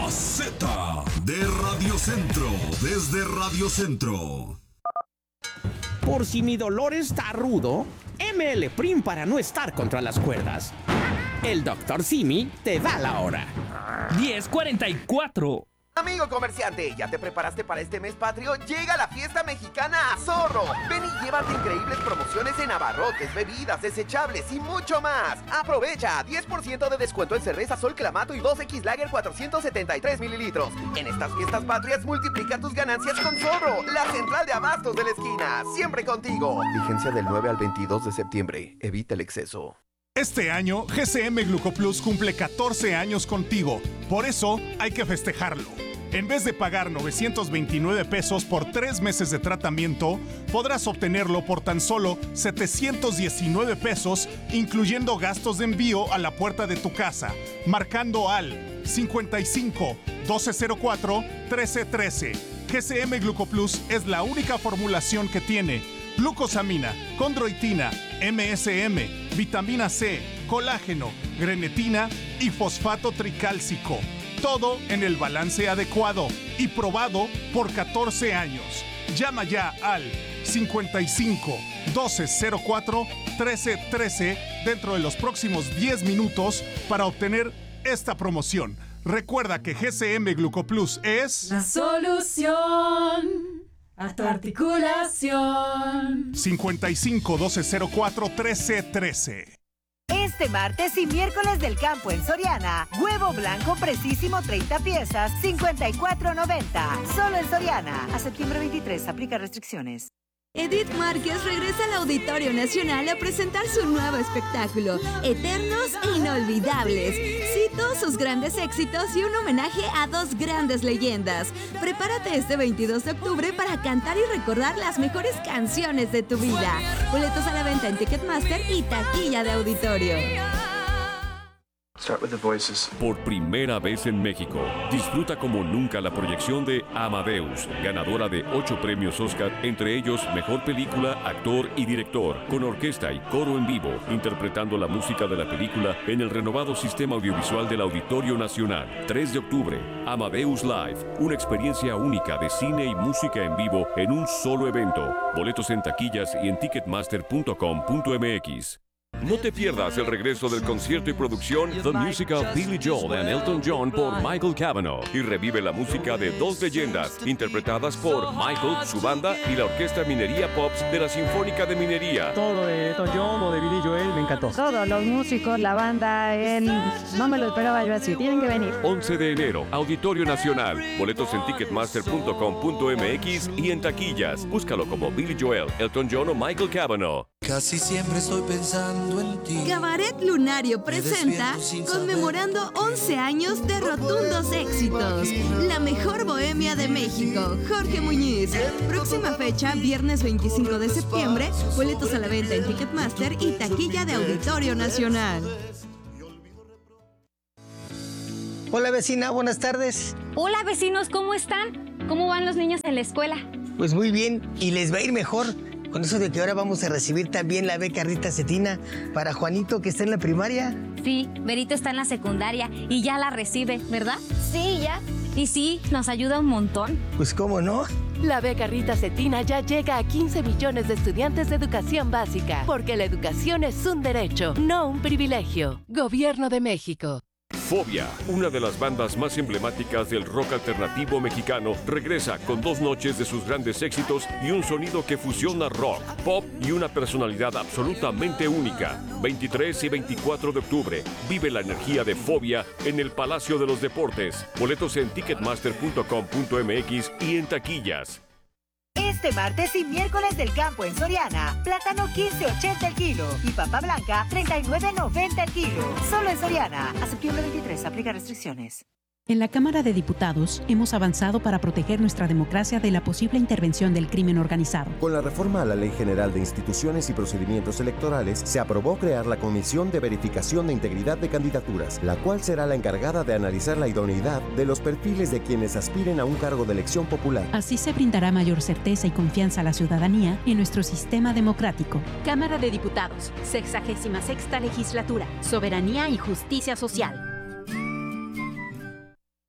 La Z de Radio Centro, desde Radio Centro. Por si mi dolor está rudo, ML Prim para no estar contra las cuerdas. El Dr. Simi te da la hora. 10:44. Amigo comerciante, ¿ya te preparaste para este mes patrio? Llega la fiesta mexicana a Zorro. Ven y llévate increíbles promociones en abarrotes, bebidas, desechables y mucho más. Aprovecha 10% de descuento en cerveza Sol Clamato y 2X Lager 473 mililitros. En estas fiestas patrias multiplica tus ganancias con Zorro, la central de abastos de la esquina. Siempre contigo. Vigencia del 9 al 22 de septiembre. Evita el exceso. Este año, GCM Glucoplus cumple 14 años contigo. Por eso, hay que festejarlo. En vez de pagar 929 pesos por 3 meses de tratamiento, podrás obtenerlo por tan solo 719 pesos, incluyendo gastos de envío a la puerta de tu casa, marcando al 55 1204 1313. GCM Glucoplus es la única formulación que tiene glucosamina, condroitina, MSM, vitamina C, colágeno, grenetina y fosfato tricálcico. Todo en el balance adecuado y probado por 14 años. Llama ya al 55 1204 1313 dentro de los próximos 10 minutos para obtener esta promoción. Recuerda que GCM Glucoplus es la solución a tu articulación. 55 1204 1313. Este martes y miércoles del campo en Soriana, huevo blanco precisísimo 30 piezas, 54.90. Solo en Soriana. A septiembre 23, aplica restricciones. Edith Márquez regresa al Auditorio Nacional a presentar su nuevo espectáculo, Eternos e Inolvidables. Cito sus grandes éxitos y un homenaje a 2 grandes leyendas. Prepárate este 22 de octubre para cantar y recordar las mejores canciones de tu vida. Boletos a la venta en Ticketmaster y taquilla de auditorio. Por primera vez en México, disfruta como nunca la proyección de Amadeus, ganadora de 8 premios Oscar, entre ellos Mejor Película, Actor y Director, con orquesta y coro en vivo, interpretando la música de la película en el renovado sistema audiovisual del Auditorio Nacional. 3 de octubre, Amadeus Live, una experiencia única de cine y música en vivo en un solo evento. Boletos en taquillas y en ticketmaster.com.mx. No te pierdas el regreso del concierto y producción The Musical Billy Joel and Elton John por Michael Cavanaugh y revive la música de 2 leyendas interpretadas por Michael, su banda y la Orquesta Minería Pops de la Sinfónica de Minería. Todo de Elton John o de Billy Joel me encantó. Todos los músicos, la banda, no me lo esperaba yo así. Tienen que venir. 11 de enero, Auditorio Nacional. Boletos en ticketmaster.com.mx y en taquillas. Búscalo como Billy Joel, Elton John o Michael Cavanaugh. Casi siempre estoy pensando en ti. Cabaret Lunario presenta conmemorando 11 años de rotundos éxitos. La mejor bohemia de México, Jorge Muñiz. Próxima fecha, viernes 25 de septiembre. Boletos a la venta en Ticketmaster y taquilla de Auditorio Nacional. Hola vecina, buenas tardes. Hola vecinos, ¿cómo están? ¿Cómo van los niños en la escuela? Pues muy bien, y les va a ir mejor. Con eso de que ahora vamos a recibir también la beca Rita Cetina para Juanito, que está en la primaria. Sí, Berito está en la secundaria y ya la recibe, ¿verdad? Sí, ya. Y sí, nos ayuda un montón. Pues cómo no. La beca Rita Cetina ya llega a 15 millones de estudiantes de educación básica, porque la educación es un derecho, no un privilegio. Gobierno de México. Fobia, una de las bandas más emblemáticas del rock alternativo mexicano, regresa con 2 noches de sus grandes éxitos y un sonido que fusiona rock, pop y una personalidad absolutamente única. 23 y 24 de octubre, vive la energía de Fobia en el Palacio de los Deportes. Boletos en ticketmaster.com.mx y en taquillas. Este martes y miércoles del campo en Soriana, plátano 15.80 el kilo y papa blanca 39.90 el kilo. Solo en Soriana. A septiembre 23, aplica restricciones. En la Cámara de Diputados hemos avanzado para proteger nuestra democracia de la posible intervención del crimen organizado. Con la reforma a la Ley General de Instituciones y Procedimientos Electorales, se aprobó crear la Comisión de Verificación de Integridad de Candidaturas, la cual será la encargada de analizar la idoneidad de los perfiles de quienes aspiren a un cargo de elección popular. Así se brindará mayor certeza y confianza a la ciudadanía en nuestro sistema democrático. Cámara de Diputados, 66ª Legislatura, Soberanía y Justicia Social. Leire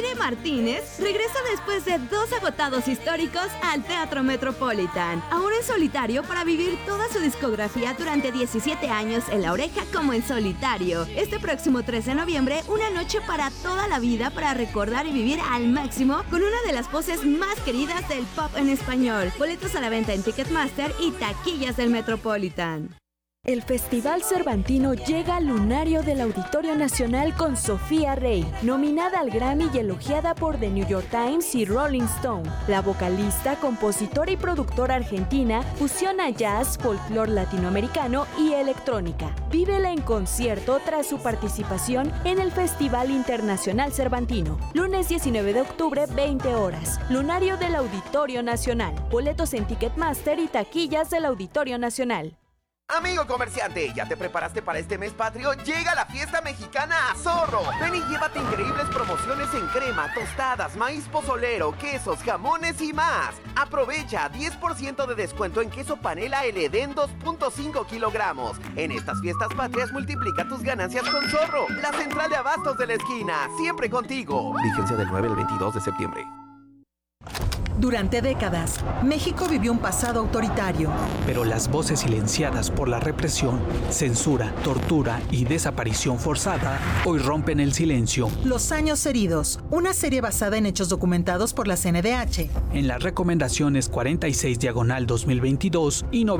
Tere Martínez regresa después de 2 agotados históricos al Teatro Metropolitan, ahora en solitario para vivir toda su discografía durante 17 años en La Oreja como en solitario. Este próximo 13 de noviembre, una noche para toda la vida para recordar y vivir al máximo con una de las voces más queridas del pop en español. Boletos a la venta en Ticketmaster y taquillas del Metropolitan. El Festival Cervantino llega al lunario del Auditorio Nacional con Sofía Rey, nominada al Grammy y elogiada por The New York Times y Rolling Stone. La vocalista, compositora y productora argentina fusiona jazz, folclore latinoamericano y electrónica. Vívela en concierto tras su participación en el Festival Internacional Cervantino. Lunes 19 de octubre, 20 horas. Lunario del Auditorio Nacional. Boletos en Ticketmaster y taquillas del Auditorio Nacional. Amigo comerciante, ¿ya te preparaste para este mes patrio? Llega la fiesta mexicana a Zorro. Ven y llévate increíbles promociones en crema, tostadas, maíz pozolero, quesos, jamones y más. Aprovecha 10% de descuento en queso panela El Edén 2.5 kilogramos. En estas fiestas patrias multiplica tus ganancias con Zorro, la central de abastos de la esquina, siempre contigo. Vigencia del 9 al 22 de septiembre. Durante décadas, México vivió un pasado autoritario. Pero las voces silenciadas por la represión, censura, tortura y desaparición forzada hoy rompen el silencio. Los años heridos, una serie basada en hechos documentados por la CNDH. En las recomendaciones 46/2022 y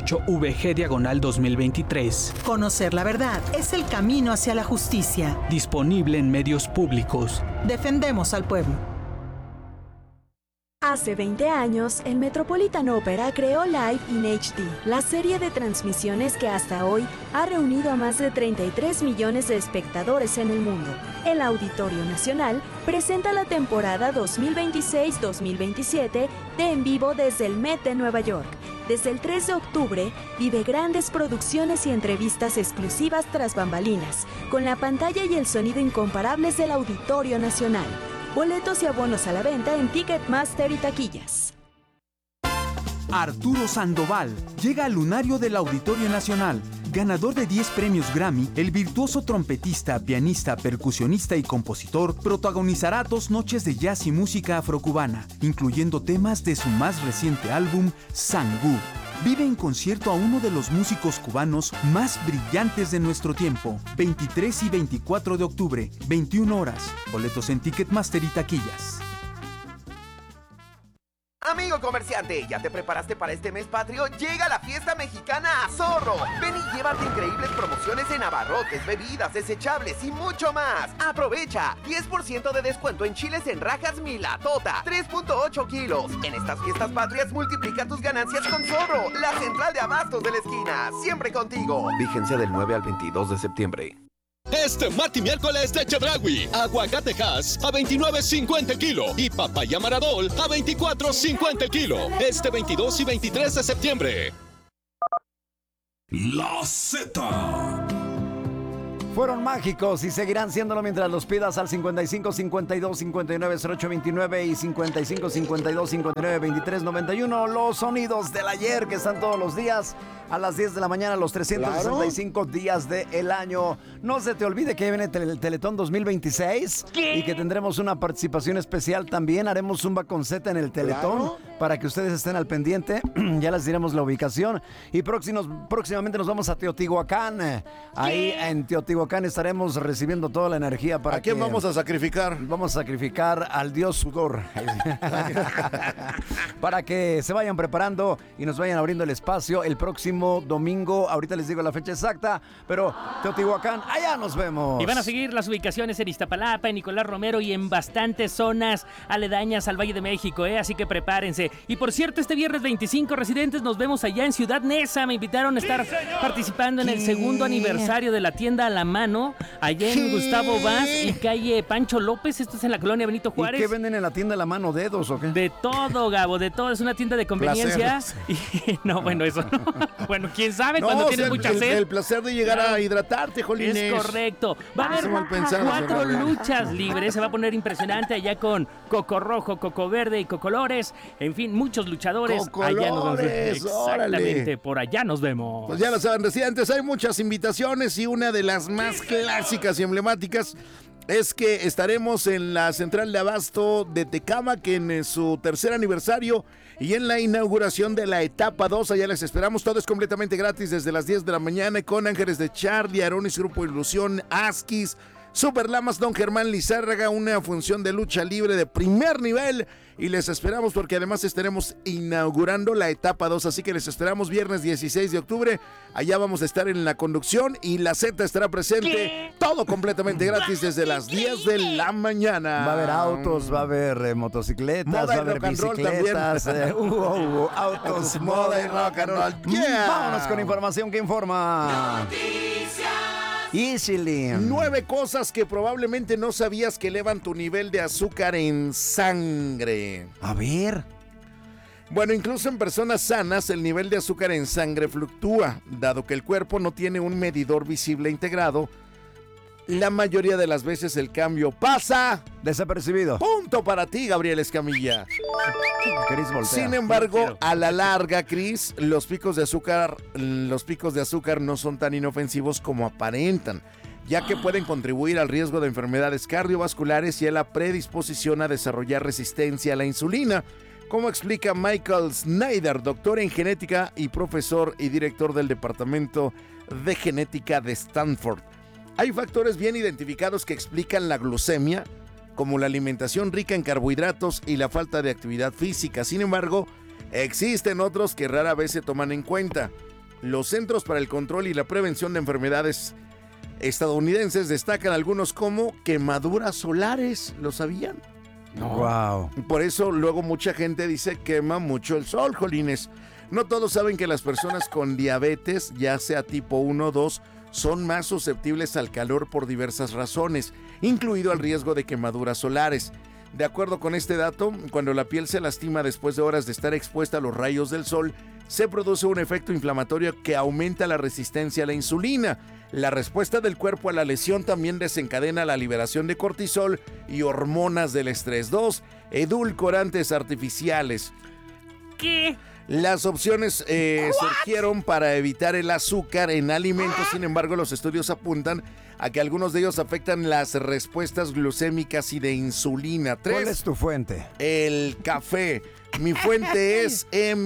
98VG/2023. Conocer la verdad es el camino hacia la justicia. Disponible en medios públicos. Defendemos al pueblo. Hace 20 años, el Metropolitan Opera creó Live in HD, la serie de transmisiones que hasta hoy ha reunido a más de 33 millones de espectadores en el mundo. El Auditorio Nacional presenta la temporada 2026-2027 de En Vivo desde el Met de Nueva York. Desde el 3 de octubre, vive grandes producciones y entrevistas exclusivas tras bambalinas, con la pantalla y el sonido incomparables del Auditorio Nacional. Boletos y abonos a la venta en Ticketmaster y taquillas. Arturo Sandoval llega al lunario del Auditorio Nacional. Ganador de 10 premios Grammy, el virtuoso trompetista, pianista, percusionista y compositor protagonizará 2 noches de jazz y música afrocubana, incluyendo temas de su más reciente álbum, Sangú. Vive en concierto a uno de los músicos cubanos más brillantes de nuestro tiempo. 23 y 24 de octubre, 21 horas. Boletos en Ticketmaster y taquillas. Amigo comerciante, ¿ya te preparaste para este mes patrio? Llega la fiesta mexicana a Zorro. Ven y llévate increíbles promociones en abarrotes, bebidas, desechables y mucho más. Aprovecha 10% de descuento en chiles en rajas Milatota, 3.8 kilos. En estas fiestas patrias multiplica tus ganancias con Zorro, la central de abastos de la esquina, siempre contigo. Vigencia del 9 al 22 de septiembre. Este martes y miércoles de Chedraui, aguacate Hass a $29.50 el kilo y papaya Maradol a $24.50 el kilo. Este 22 y 23 de septiembre. La Z. Fueron mágicos y seguirán siéndolo mientras los pidas al 55 52 59 08 29 y 55 52 59 23 91. Los sonidos del ayer que están todos los días a las 10 de la mañana, los 365 días del año. No se te olvide que viene el Teletón 2026 y que tendremos una participación especial también. Haremos Zumba con Z en el Teletón para que ustedes estén al pendiente. Ya les diremos la ubicación. Y próximamente nos vamos a Teotihuacán. Ahí en Teotihuacán estaremos recibiendo toda la energía para ¿A quién vamos a sacrificar? Vamos a sacrificar al dios sudor. Para que se vayan preparando y nos vayan abriendo el espacio el próximo domingo. Ahorita les digo la fecha exacta, pero Teotihuacán, allá nos vemos. Y van a seguir las ubicaciones en Iztapalapa, en Nicolás Romero y en bastantes zonas aledañas al Valle de México, así que prepárense. Y por cierto, este viernes 25, residentes, nos vemos allá en Ciudad Neza. Me invitaron a estar participando en el segundo aniversario de la tienda A la Mano, allá en Gustavo Vaz y calle Pancho López. Esto es en la colonia Benito Juárez. ¿Y qué venden en la tienda A la Mano? ¿Dedos o qué? De todo, Gabo, de todo. Es una tienda de conveniencia. Y, no, bueno, eso no. Bueno, quién sabe cuando tienes mucha sed. El placer de llegar a hidratarte, Jolines. Es correcto. Va a haber 4 luchas libres. Se va a poner impresionante allá con Coco Rojo, Coco Verde y Cocolores. En fin, muchos luchadores. Cocolores, allá nos vemos. Exactamente, órale. Por allá nos vemos. Pues ya lo saben, residentes, hay muchas invitaciones y una de las más clásicas y emblemáticas es que estaremos en la central de abasto de Tecámac en su tercer aniversario y en la inauguración de la etapa 2. Allá les esperamos, todo es completamente gratis desde las 10 de la mañana con Ángeles de Charlie, Aronis, Grupo Ilusión, Askis, Super Lamas, Don Germán Lizárraga, una función de lucha libre de primer nivel. Y les esperamos porque además estaremos inaugurando la etapa 2, así que les esperamos viernes 16 de octubre. Allá vamos a estar en la conducción y la Z estará presente. ¿Qué? Todo completamente gratis desde las 10 de la mañana. Va a haber autos, va a haber motocicletas, va a haber bicicletas, autos, moda y rock and roll. Yeah. Vámonos con información que informa. Easily. 9 cosas que probablemente no sabías que elevan tu nivel de azúcar en sangre. A ver. Bueno, incluso en personas sanas el nivel de azúcar en sangre fluctúa, dado que el cuerpo no tiene un medidor visible integrado. La mayoría de las veces el cambio pasa desapercibido. Punto para ti, Gabriel Escamilla. Chris voltea. Sin embargo, a la larga, Chris, los picos de azúcar no son tan inofensivos como aparentan, ya que pueden contribuir al riesgo de enfermedades cardiovasculares y a la predisposición a desarrollar resistencia a la insulina, como explica Michael Snyder, doctor en genética y profesor y director del Departamento de Genética de Stanford. Hay factores bien identificados que explican la glucemia, como la alimentación rica en carbohidratos y la falta de actividad física. Sin embargo, existen otros que rara vez se toman en cuenta. Los Centros para el Control y la Prevención de Enfermedades estadounidenses destacan algunos como quemaduras solares. ¿Lo sabían? No. Wow. Por eso luego mucha gente dice quema mucho el sol, jolines. No todos saben que las personas con diabetes, ya sea tipo 1 o 2, son más susceptibles al calor por diversas razones, incluido el riesgo de quemaduras solares. De acuerdo con este dato, cuando la piel se lastima después de horas de estar expuesta a los rayos del sol, se produce un efecto inflamatorio que aumenta la resistencia a la insulina. La respuesta del cuerpo a la lesión también desencadena la liberación de cortisol y hormonas del estrés. 2. Edulcorantes artificiales. ¿Qué? Las opciones surgieron para evitar el azúcar en alimentos, sin embargo los estudios apuntan a que algunos de ellos afectan las respuestas glucémicas y de insulina. 3. ¿Cuál es tu fuente? El café. Mi fuente es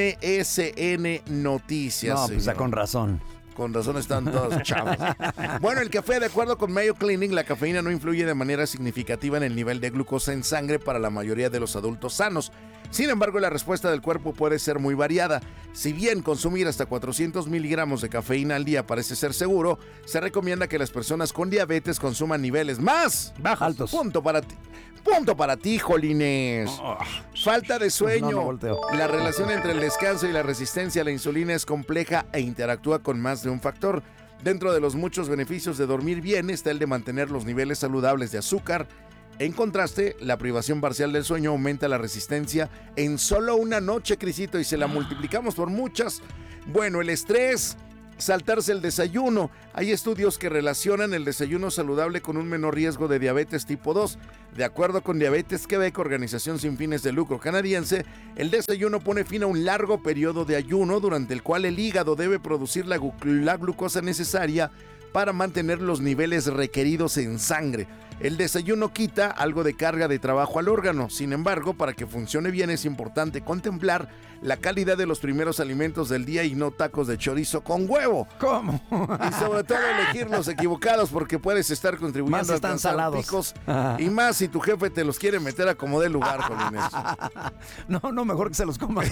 MSN Noticias. No, pues con razón. Con razón están todos chavos. Bueno, el café, de acuerdo con Mayo Clinic, la cafeína no influye de manera significativa en el nivel de glucosa en sangre para la mayoría de los adultos sanos. Sin embargo, la respuesta del cuerpo puede ser muy variada. Si bien consumir hasta 400 miligramos de cafeína al día parece ser seguro, se recomienda que las personas con diabetes consuman niveles más bajos. Altos. Punto para ti, jolines. Falta de sueño. No volteo. La relación entre el descanso y la resistencia a la insulina es compleja e interactúa con más de un factor. Dentro de los muchos beneficios de dormir bien está el de mantener los niveles saludables de azúcar. En contraste, la privación parcial del sueño aumenta la resistencia en solo una noche, Crisito, y se la multiplicamos por muchas. Bueno, el estrés, saltarse el desayuno. Hay estudios que relacionan el desayuno saludable con un menor riesgo de diabetes tipo 2. De acuerdo con Diabetes Quebec, organización sin fines de lucro canadiense, el desayuno pone fin a un largo periodo de ayuno durante el cual el hígado debe producir la glucosa necesaria para mantener los niveles requeridos en sangre. El desayuno quita algo de carga de trabajo al órgano. Sin embargo, para que funcione bien es importante contemplar la calidad de los primeros alimentos del día y no tacos de chorizo con huevo. ¿Cómo? Y sobre todo elegir los equivocados porque puedes estar contribuyendo más a están alcanzar salados. picos. Y más si tu jefe te los quiere meter a como dé lugar, Jolines. No, mejor que se los coman.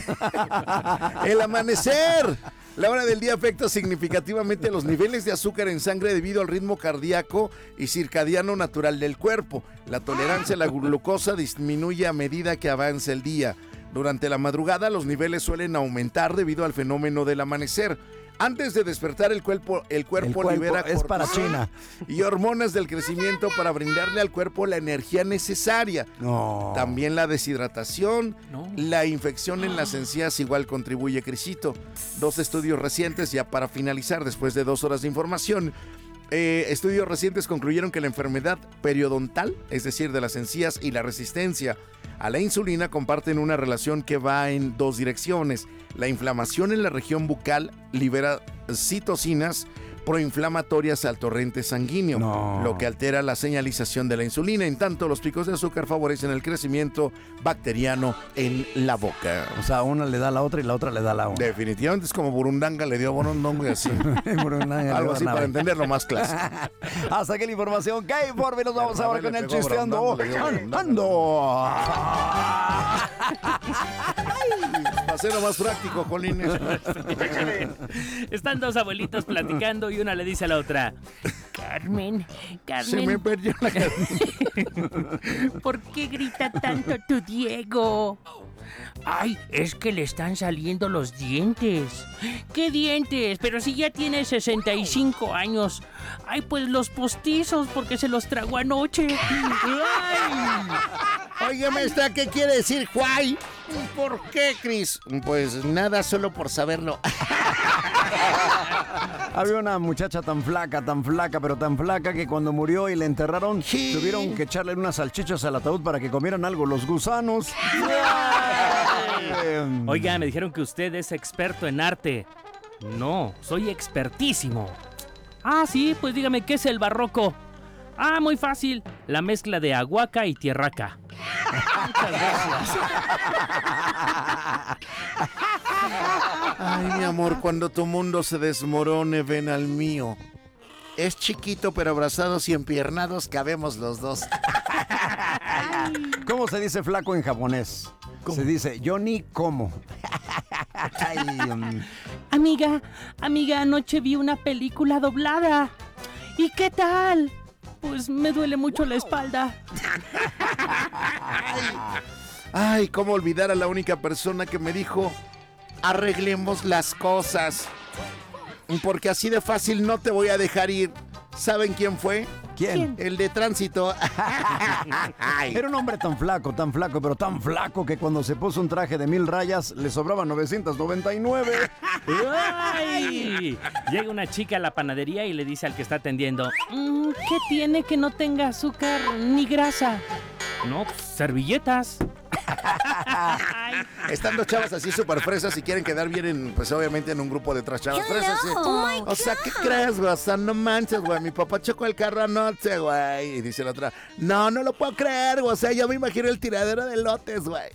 El amanecer. La hora del día afecta significativamente los niveles de azúcar en sangre debido al ritmo cardíaco y circadiano natural del cuerpo. La tolerancia a la glucosa disminuye a medida que avanza el día. Durante la madrugada los niveles suelen aumentar debido al fenómeno del amanecer. Antes de despertar el cuerpo libera es para cortisol China y hormonas del crecimiento para brindarle al cuerpo la energía necesaria. No. También la deshidratación, la infección en las encías igual contribuye, Crisito. 2 estudios recientes, ya para finalizar, después de 2 horas de información, estudios recientes concluyeron que la enfermedad periodontal, es decir, de las encías, y la resistencia a la insulina comparten una relación que va en 2 direcciones. La inflamación en la región bucal libera citocinas proinflamatorias al torrente sanguíneo, lo que altera la señalización de la insulina. En tanto, los picos de azúcar favorecen el crecimiento bacteriano en la boca. O sea, una le da a la otra y la otra le da a la una. Definitivamente es como Burundanga le dio a Borondongo y así. Algo así para entenderlo más clásico. Hasta aquí la información. ¿Qué informe? Nos vamos ahora con el chisteando. ¡Ando! Para hacerlo más práctico, Colín. Están dos abuelitos platicando y una le dice a la otra: Carmen, Se me perdió la ¿por qué grita tanto tu Diego? Ay, es que le están saliendo los dientes. ¿Qué dientes? Pero si ya tiene 65 años. Ay, pues los postizos, porque se los tragó anoche. Ay. Oye, maestra, ¿qué quiere decir Juay? ¿Por qué, Cris? Pues nada, solo por saberlo. Había una muchacha tan flaca, pero tan flaca que cuando murió y la enterraron, tuvieron que echarle unas salchichas al ataúd para que comieran algo los gusanos. Oiga, me dijeron que usted es experto en arte. No, soy expertísimo. Ah, sí, pues dígame, ¿qué es el barroco? Ah, muy fácil, la mezcla de aguaca y tierraca. Muchas gracias. Ay, mi amor, cuando tu mundo se desmorone, ven al mío. Es chiquito, pero abrazados y empiernados cabemos los dos. ¿Cómo se dice flaco en japonés? Se dice yo ni como. Amiga, anoche vi una película doblada. ¿Y qué tal? Pues me duele mucho la espalda. Ay, cómo olvidar a la única persona que me dijo: arreglemos las cosas, porque así de fácil no te voy a dejar ir. ¿Saben quién fue? ¿Quién? El de tránsito. Era un hombre tan flaco, pero tan flaco que cuando se puso un traje de 1000 rayas le sobraban 999. ¡Ay! Llega una chica a la panadería y le dice al que está atendiendo: ¿qué tiene que no tenga azúcar ni grasa? No, pues, servilletas. Están dos chavas así súper fresas y quieren quedar bien, pues obviamente en un grupo de otras chavas fresas. ¿Sí? O sea, ¿qué crees, güey? O sea, no manches, güey. Mi papá chocó el carro anoche, güey. Y dice la otra: no lo puedo creer, güey. O sea, yo me imagino el tiradero de lotes, güey.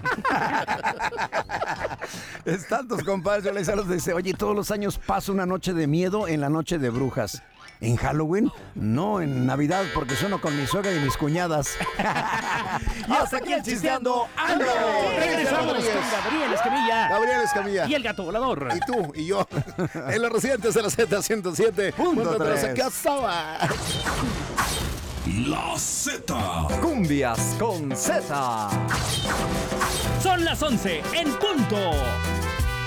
Están tus compadres, yo les dice: oye, todos los años paso una noche de miedo en la noche de brujas. ¿En Halloween? No, en Navidad, porque sueno con mi suegra y mis cuñadas. Y hasta aquí el Chisteando Ando. Regresamos con Gabriel Escamilla. Y el Gato Volador. Y tú y yo. En los residentes de la Z107.3. Aquí estaba. La Z. Cumbias con Z. Son las 11 en punto.